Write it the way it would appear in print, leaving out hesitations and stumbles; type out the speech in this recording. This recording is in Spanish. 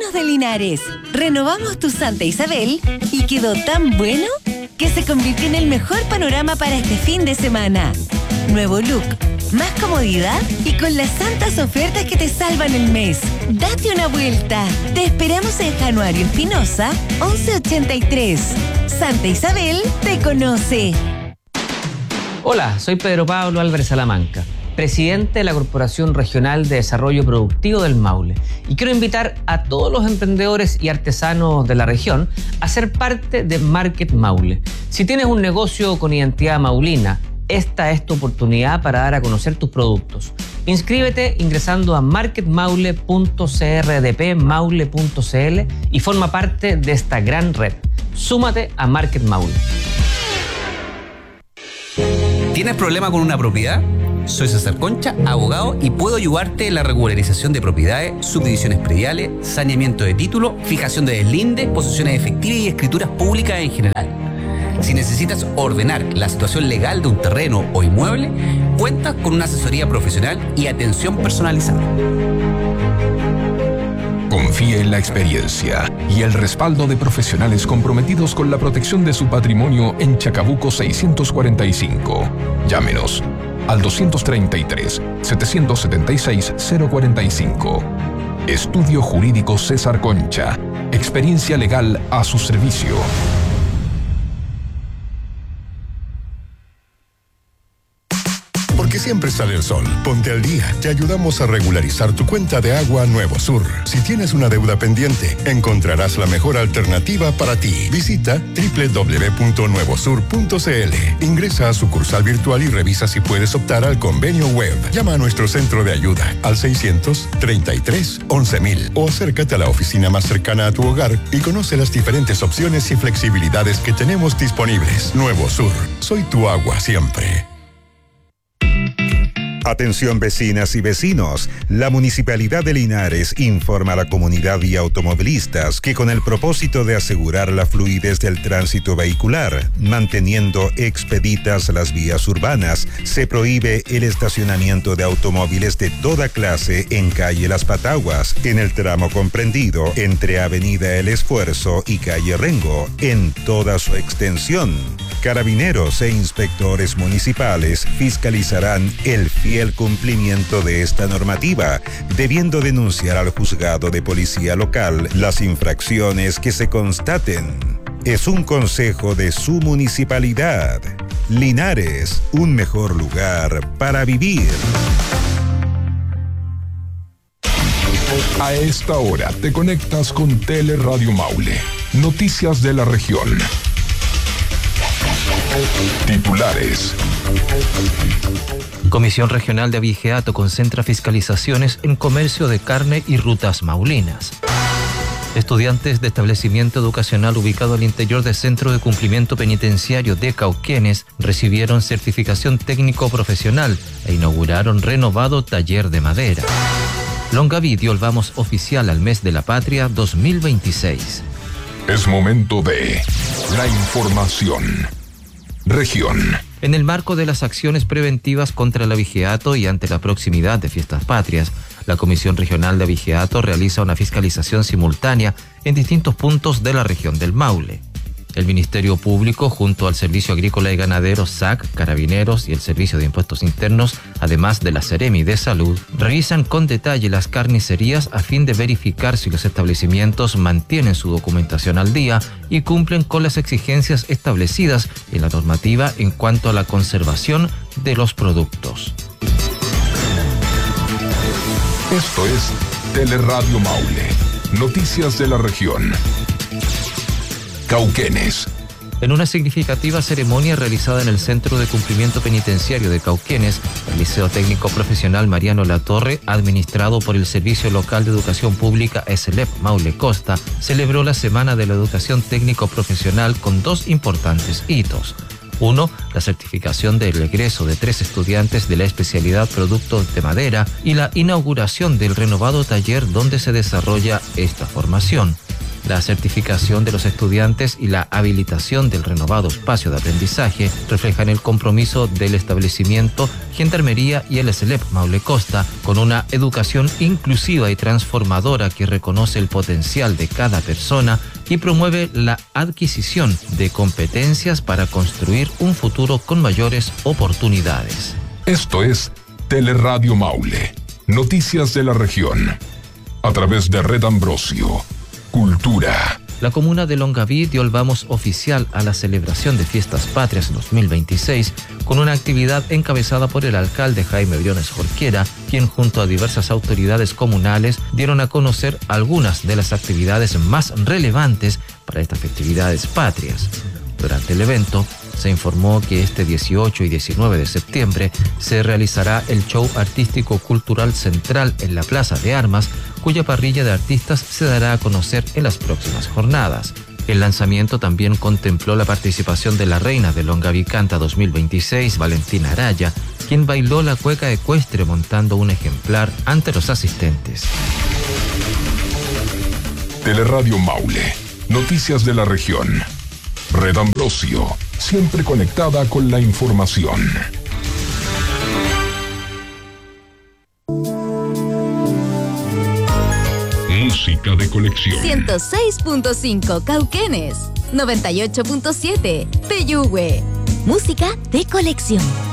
Vecinos de Linares, renovamos tu Santa Isabel y quedó tan bueno que se convirtió en el mejor panorama para este fin de semana. Nuevo look, más comodidad y con las santas ofertas que te salvan el mes. Date una vuelta. Te esperamos en Januario Espinosa, 1183. Santa Isabel te conoce. Hola, soy Pedro Pablo Álvarez Salamanca, presidente de la Corporación Regional de Desarrollo Productivo del Maule, y quiero invitar a todos los emprendedores y artesanos de la región a ser parte de Market Maule. Si tienes un negocio con identidad maulina, esta es tu oportunidad para dar a conocer tus productos. Inscríbete ingresando a marketmaule.crdpmaule.cl y forma parte de esta gran red. Súmate a Market Maule. ¿Tienes problema con una propiedad? Soy César Concha, abogado, y puedo ayudarte en la regularización de propiedades, subdivisiones prediales, saneamiento de título, fijación de deslinde, posesiones efectivas y escrituras públicas en general. Si necesitas ordenar la situación legal de un terreno o inmueble, cuentas con una asesoría profesional y atención personalizada. Confíe en la experiencia y el respaldo de profesionales comprometidos con la protección de su patrimonio en Chacabuco 645. Llámenos al 233-776-045. Estudio Jurídico César Concha. Experiencia legal a su servicio. Porque siempre sale el sol. Ponte al día. Te ayudamos a regularizar tu cuenta de agua Nuevo Sur. Si tienes una deuda pendiente, encontrarás la mejor alternativa para ti. Visita www.nuevosur.cl. Ingresa a sucursal virtual y revisa si puedes optar al convenio web. Llama a nuestro centro de ayuda al 633-11.000 o acércate a la oficina más cercana a tu hogar y conoce las diferentes opciones y flexibilidades que tenemos disponibles. Nuevo Sur. Soy tu agua siempre. Atención vecinas y vecinos, la Municipalidad de Linares informa a la comunidad y automovilistas que con el propósito de asegurar la fluidez del tránsito vehicular, manteniendo expeditas las vías urbanas, se prohíbe el estacionamiento de automóviles de toda clase en calle Las Pataguas, en el tramo comprendido entre Avenida El Esfuerzo y calle Rengo, en toda su extensión. Carabineros e inspectores municipales fiscalizarán el fiel cumplimiento de esta normativa, debiendo denunciar al juzgado de policía local las infracciones que se constaten. Es un consejo de su municipalidad. Linares, un mejor lugar para vivir. A esta hora te conectas con Teleradio Maule. Noticias de la región. Titulares. Comisión Regional de Abigeato concentra fiscalizaciones en comercio de carne y rutas maulinas. Estudiantes de establecimiento educacional ubicado al interior del Centro de Cumplimiento Penitenciario de Cauquenes recibieron certificación técnico profesional e inauguraron renovado taller de madera. Longaví dio el vamos oficial al Mes de la Patria 2026. Es momento de la información. Región. En el marco de las acciones preventivas contra el abigeato y ante la proximidad de fiestas patrias, la Comisión Regional de Abigeato realiza una fiscalización simultánea en distintos puntos de la región del Maule. El Ministerio Público, junto al Servicio Agrícola y Ganadero, SAC, Carabineros y el Servicio de Impuestos Internos, además de la Seremi de Salud, revisan con detalle las carnicerías a fin de verificar si los establecimientos mantienen su documentación al día y cumplen con las exigencias establecidas en la normativa en cuanto a la conservación de los productos. Esto es Teleradio Maule. Noticias de la región. Cauquenes. En una significativa ceremonia realizada en el Centro de Cumplimiento Penitenciario de Cauquenes, el Liceo Técnico Profesional Mariano Latorre, administrado por el Servicio Local de Educación Pública SLEP Maule Costa, celebró la Semana de la Educación Técnico Profesional con dos importantes hitos. Uno, la certificación del egreso de 3 estudiantes de la especialidad Productos de Madera y la inauguración del renovado taller donde se desarrolla esta formación. La certificación de los estudiantes y la habilitación del renovado espacio de aprendizaje reflejan el compromiso del establecimiento Gendarmería y el SLEP Maule Costa con una educación inclusiva y transformadora que reconoce el potencial de cada persona y promueve la adquisición de competencias para construir un futuro con mayores oportunidades. Esto es Teleradio Maule, noticias de la región, a través de Red Ambrosio, Cultura. La comuna de Longaví dio el vamos oficial a la celebración de Fiestas Patrias 2026 con una actividad encabezada por el alcalde Jaime Briones Jorquera, quien junto a diversas autoridades comunales dieron a conocer algunas de las actividades más relevantes para estas festividades patrias. Durante el evento, se informó que este 18 y 19 de septiembre se realizará el show artístico-cultural central en la Plaza de Armas, cuya parrilla de artistas se dará a conocer en las próximas jornadas. El lanzamiento también contempló la participación de la reina de Longaví Canta 2026, Valentina Araya, quien bailó la cueca ecuestre montando un ejemplar ante los asistentes. Teleradio Maule, noticias de la región. Red Ambrosio, siempre conectada con la información. Música de colección. 106.5 Cauquenes, 98.7 Peyúgue. Música de colección.